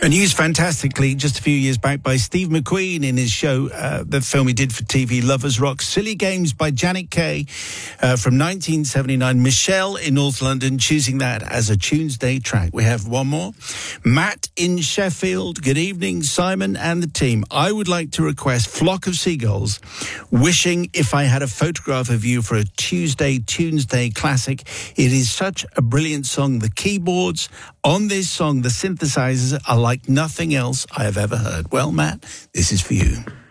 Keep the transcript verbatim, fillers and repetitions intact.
And used fantastically just a few years back by Steve McQueen in his show, uh, the film he did for T V, Lovers Rock. Silly Games by Janet Kay uh, from nineteen seventy-nine. Michelle in North London choosing that as a Tuesday track. We have one more. Matt in Sheffield. Good evening, Simon and the team. I would like to request Flock of Seagulls, Wishing If I Had a Photograph of You for a Tuesday Tuesday classic. It is such a brilliant song. The keyboards on this song, the synthesizers, are like nothing else I have ever heard. Well, Matt, this is for you.